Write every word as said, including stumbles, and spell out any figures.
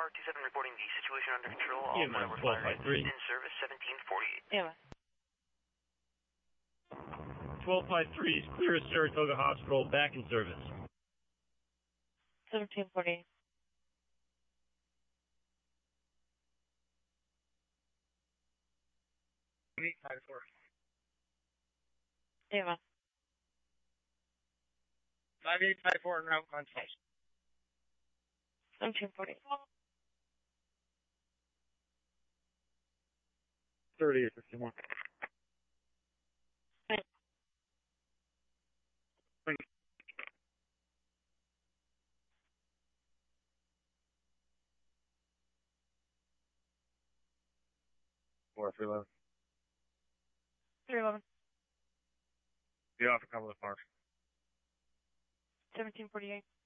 Tower two seven reporting the situation under control. All Yeah, man, twelve by three. in service seventeen forty-eight. Yeah. twelve by three is clear as Saratoga Hospital, back in service. seventeen forty-eight. eight five four. Yeah, man. five eight five four, route on station. seventeen forty-eight. thirty-eight fifty-one. Right. Four three eleven. three eleven. Be off a couple of cars. seventeen forty-eight.